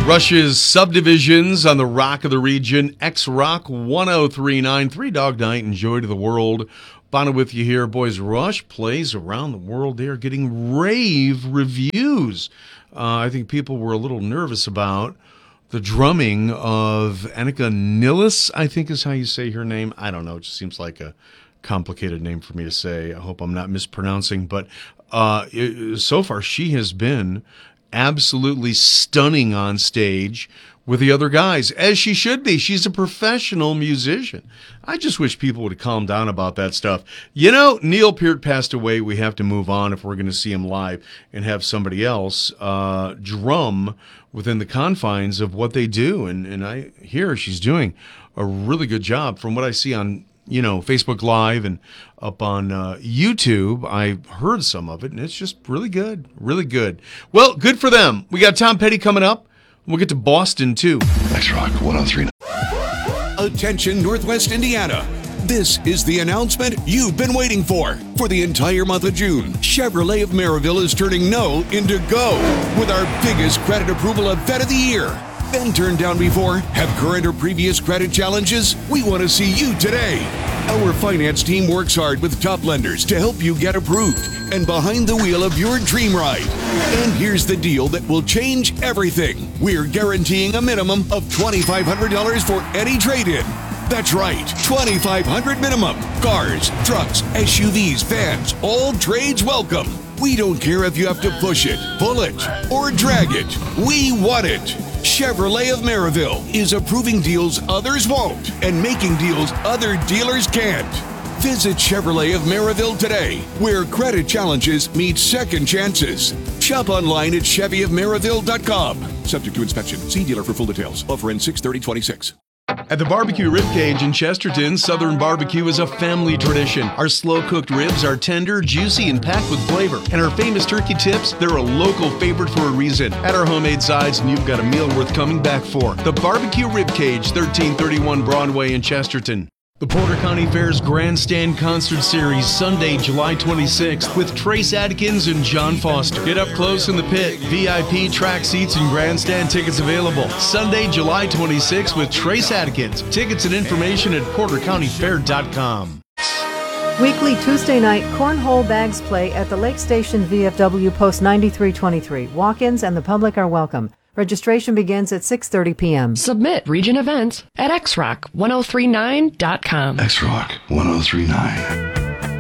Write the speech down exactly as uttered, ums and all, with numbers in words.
Rush's Subdivisions on the Rock of the Region, X-Rock one oh three point nine, Three Dog Night, and Joy to the World. Bono with you here. Boys, Rush plays around the world. They are getting rave reviews. Uh, I think people were a little nervous about the drumming of Annika Nilles, I think is how you say her name. I don't know. It just seems like a complicated name for me to say. I hope I'm not mispronouncing. But uh, it, so far, she has been absolutely stunning on stage with the other guys, as she should be. She's a professional musician. I just wish people would calm down about that stuff. You know, Neil Peart passed away. We have to move on if we're going to see him live and have somebody else uh, drum within the confines of what they do. And, and I hear she's doing a really good job from what I see on, you know, Facebook Live and up on uh, YouTube. I heard some of it, and it's just really good, really good. Well, good for them. We got Tom Petty coming up. We'll get to Boston, too. X-Rock one oh three. Attention, Northwest Indiana. This is the announcement you've been waiting for. For the entire month of June, Chevrolet of Maryville is turning no into go with our biggest credit approval event of the year. Been turned down before? Have current or previous credit challenges? We want to see you today. Our finance team works hard with top lenders to help you get approved and behind the wheel of your dream ride. And here's the deal that will change everything. We're guaranteeing a minimum of twenty-five hundred dollars for any trade-in. That's right, twenty-five hundred dollars minimum. Cars, trucks, S U Vs, vans, all trades welcome. We don't care if you have to push it, pull it, or drag it. We want it. Chevrolet of Maryville is approving deals others won't and making deals other dealers can't. Visit Chevrolet of Maryville today, where credit challenges meet second chances. Shop online at chevy of maryville dot com. Subject to inspection. See dealer for full details. Offer in six thirty twenty-six. At the Barbecue Ribcage in Chesterton, Southern barbecue is a family tradition. Our slow-cooked ribs are tender, juicy, and packed with flavor. And our famous turkey tips, they're a local favorite for a reason. At our homemade sides, and you've got a meal worth coming back for. The Barbecue Ribcage, thirteen thirty-one Broadway in Chesterton. The Porter County Fair's Grandstand Concert Series, Sunday, July twenty-sixth, with Trace Adkins and John Foster. Get up close in the pit. V I P track seats and grandstand tickets available. Sunday, July twenty-sixth, with Trace Adkins. Tickets and information at porter county fair dot com. Weekly Tuesday night cornhole bags play at the Lake Station V F W Post ninety-three twenty-three. Walk-ins and the public are welcome. Registration begins at six thirty p.m. Submit region events at x rock ten thirty-nine dot com. X-Rock one oh three point nine.